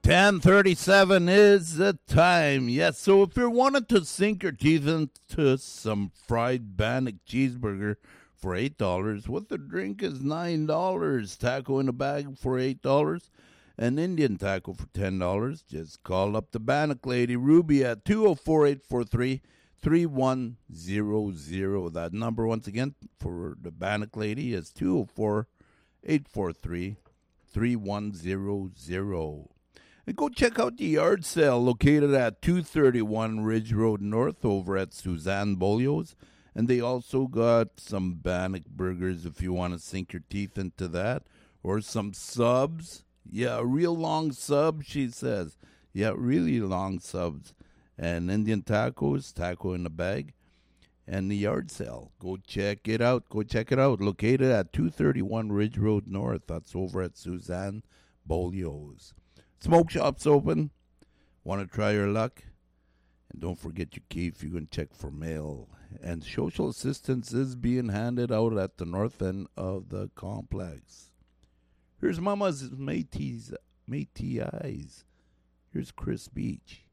10:37 is the time. Yes, so if you're wanting to sink your teeth into some fried Bannock cheeseburger for $8, what the drink is $9, taco in a bag for $8, an Indian taco for $10, just call up the Bannock lady, Ruby, at 204-843-3100. That number, once again, for the Bannock lady is 204-843-3100. And go check out the yard sale located at 231 Ridge Road North over at Suzanne Bolio's. And they also got some Bannock burgers if you want to sink your teeth into that. Or some subs. Yeah, a real long sub, she says. Yeah, really long subs. And Indian tacos, taco in a bag. And the yard sale. Go check it out. Go check it out. Located at 231 Ridge Road North. That's over at Suzanne Bolio's. Smoke shop's open. Want to try your luck? And don't forget your key if you can check for mail. And social assistance is being handed out at the north end of the complex. Here's Mama's Métis Eyes. Here's Chris Beach.